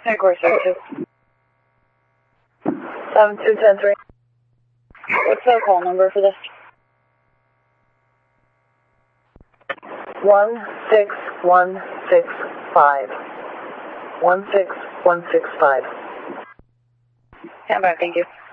Headquarters 2. 7210-3. What's the call number for this? 16165. 16165. Stand by, thank you.